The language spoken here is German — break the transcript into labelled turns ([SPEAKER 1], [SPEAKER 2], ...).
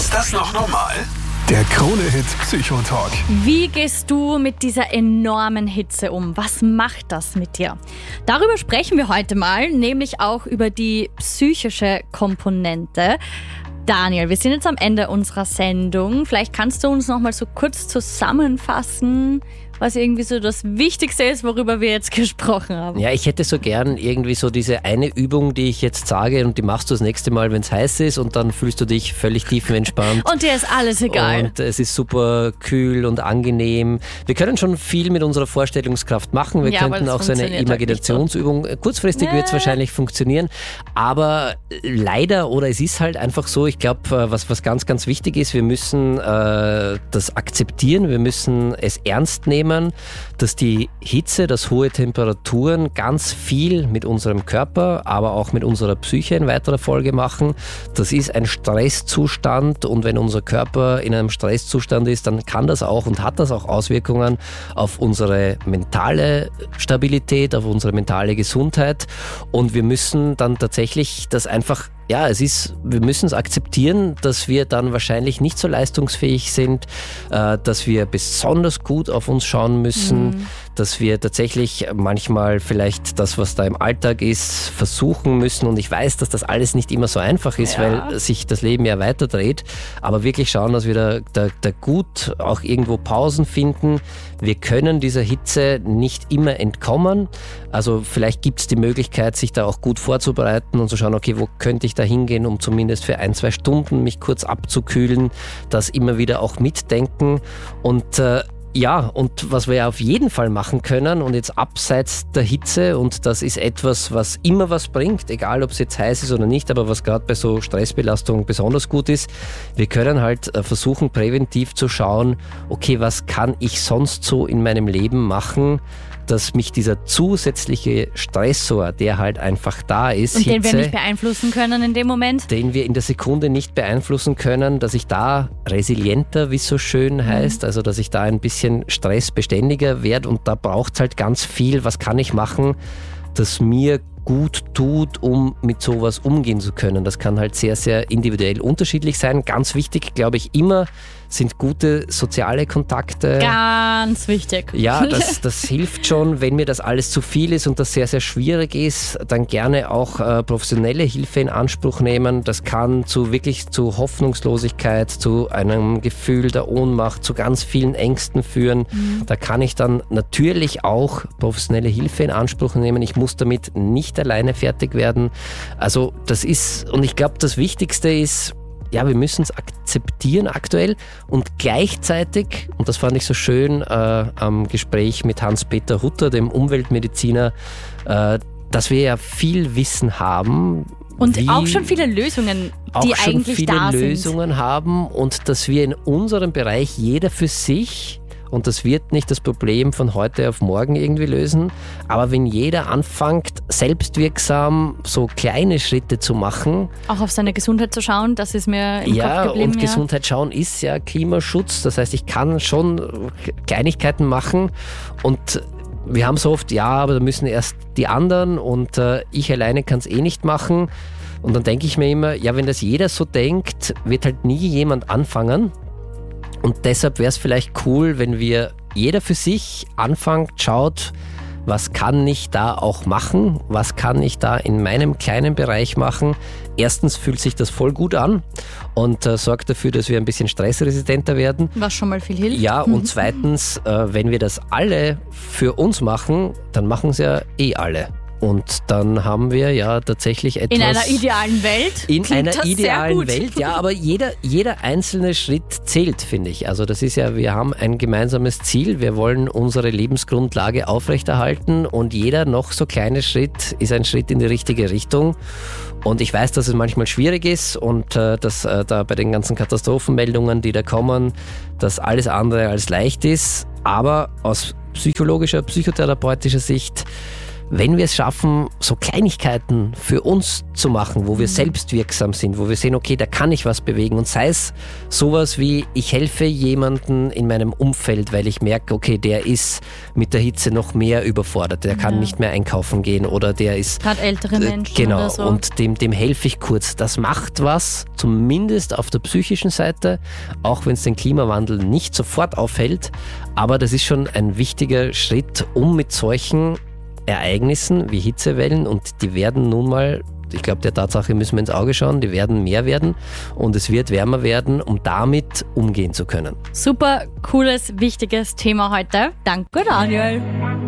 [SPEAKER 1] Ist das noch normal? Der Krone-Hit Psychotalk.
[SPEAKER 2] Wie gehst du mit dieser enormen Hitze um? Was macht das mit dir? Darüber sprechen wir heute mal, nämlich auch über die psychische Komponente. Daniel, wir sind jetzt am Ende unserer Sendung. Vielleicht kannst du uns noch mal so kurz zusammenfassen, was irgendwie so das Wichtigste ist, worüber wir jetzt gesprochen haben.
[SPEAKER 3] Ja, ich hätte so gern irgendwie so diese eine Übung, die ich jetzt sage und die machst du das nächste Mal, wenn es heiß ist und dann fühlst du dich völlig tiefenentspannt.
[SPEAKER 2] Und dir ist alles egal.
[SPEAKER 3] Und es ist super kühl und angenehm. Wir können schon viel mit unserer Vorstellungskraft machen. Wir könnten auch so eine Imaginationsübung. Kurzfristig wird es wahrscheinlich funktionieren, aber leider, oder es ist halt einfach so, ich glaube, was ganz, ganz wichtig ist, wir müssen das akzeptieren, wir müssen es ernst nehmen, dass die Hitze, dass hohe Temperaturen ganz viel mit unserem Körper, aber auch mit unserer Psyche in weiterer Folge machen. Das ist ein Stresszustand und wenn unser Körper in einem Stresszustand ist, dann kann das auch und hat das auch Auswirkungen auf unsere mentale Stabilität, auf unsere mentale Gesundheit und wir müssen dann tatsächlich das einfach wir müssen es akzeptieren, dass wir dann wahrscheinlich nicht so leistungsfähig sind, dass wir besonders gut auf uns schauen müssen, dass wir tatsächlich manchmal vielleicht das, was da im Alltag ist, versuchen müssen. Und ich weiß, dass das alles nicht immer so einfach ist, weil sich das Leben ja weiter dreht. Aber wirklich schauen, dass wir da gut auch irgendwo Pausen finden. Wir können dieser Hitze nicht immer entkommen. Also vielleicht gibt es die Möglichkeit, sich da auch gut vorzubereiten und zu schauen, okay, wo könnte ich da hingehen, um zumindest für 1-2 Stunden mich kurz abzukühlen, das immer wieder auch mitdenken und und was wir auf jeden Fall machen können und jetzt abseits der Hitze und das ist etwas, was immer was bringt, egal ob es jetzt heiß ist oder nicht, aber was gerade bei so Stressbelastung besonders gut ist, wir können halt versuchen präventiv zu schauen, okay, was kann ich sonst so in meinem Leben machen, dass mich dieser zusätzliche Stressor, der halt einfach da ist,
[SPEAKER 2] und den wir nicht beeinflussen können in dem Moment,
[SPEAKER 3] den wir in der Sekunde nicht beeinflussen können, dass ich da resilienter, wie es so schön heißt, also dass ich da ein bisschen stressbeständiger werde und da braucht es halt ganz viel, was kann ich machen, das mir gut tut, um mit sowas umgehen zu können. Das kann halt sehr, sehr individuell unterschiedlich sein. Ganz wichtig, glaube ich, immer sind gute soziale Kontakte.
[SPEAKER 2] Ganz wichtig.
[SPEAKER 3] Ja, das hilft schon. Wenn mir das alles zu viel ist und das sehr, sehr schwierig ist, dann gerne auch professionelle Hilfe in Anspruch nehmen. Das kann wirklich zu Hoffnungslosigkeit, zu einem Gefühl der Ohnmacht, zu ganz vielen Ängsten führen. Da kann ich dann natürlich auch professionelle Hilfe in Anspruch nehmen. Ich muss damit nicht alleine fertig werden. Also das ist, und ich glaube, das Wichtigste ist, ja, wir müssen es akzeptieren aktuell und gleichzeitig, und das fand ich so schön am Gespräch mit Hans-Peter Hutter, dem Umweltmediziner, dass wir ja viel Wissen haben.
[SPEAKER 2] Und auch schon viele Lösungen, die eigentlich da sind. Auch schon viele Lösungen haben und dass wir in unserem Bereich jeder für sich, und das wird nicht das Problem von heute auf morgen irgendwie lösen, aber wenn jeder anfängt, selbstwirksam so kleine Schritte zu machen. Auch auf seine Gesundheit zu schauen, das ist mir im Kopf geblieben. Und
[SPEAKER 3] Gesundheit schauen ist ja Klimaschutz, das heißt, ich kann schon Kleinigkeiten machen und wir haben so oft, aber da müssen erst die anderen und ich alleine kann es nicht machen. Und dann denke ich mir immer, wenn das jeder so denkt, wird halt nie jemand anfangen. Und deshalb wäre es vielleicht cool, wenn wir jeder für sich anfängt, schaut, was kann ich da auch machen, was kann ich da in meinem kleinen Bereich machen. Erstens fühlt sich das voll gut an und sorgt dafür, dass wir ein bisschen stressresistenter werden.
[SPEAKER 2] Was schon mal viel hilft.
[SPEAKER 3] Ja, und zweitens, wenn wir das alle für uns machen, dann machen es ja alle. Und dann haben wir ja tatsächlich etwas...
[SPEAKER 2] In einer idealen Welt.
[SPEAKER 3] In einer idealen Welt, ja, aber jeder einzelne Schritt zählt, finde ich. Also das ist ja, wir haben ein gemeinsames Ziel, wir wollen unsere Lebensgrundlage aufrechterhalten und jeder noch so kleine Schritt ist ein Schritt in die richtige Richtung. Und ich weiß, dass es manchmal schwierig ist und dass da bei den ganzen Katastrophenmeldungen, die da kommen, dass alles andere als leicht ist. Aber aus psychologischer, psychotherapeutischer Sicht wenn wir es schaffen, so Kleinigkeiten für uns zu machen, wo wir selbst wirksam sind, wo wir sehen, okay, da kann ich was bewegen und sei es sowas wie, ich helfe jemandem in meinem Umfeld, weil ich merke, okay, der ist mit der Hitze noch mehr überfordert, der kann nicht mehr einkaufen gehen oder der ist...
[SPEAKER 2] Gerade ältere Menschen
[SPEAKER 3] genau,
[SPEAKER 2] oder so.
[SPEAKER 3] Und dem helfe ich kurz. Das macht was, zumindest auf der psychischen Seite, auch wenn es den Klimawandel nicht sofort aufhält, aber das ist schon ein wichtiger Schritt, um mit solchen Ereignissen wie Hitzewellen, und die werden nun mal, ich glaube, der Tatsache müssen wir ins Auge schauen, die werden mehr werden und es wird wärmer werden, um damit umgehen zu können.
[SPEAKER 2] Super cooles, wichtiges Thema heute. Danke, Daniel.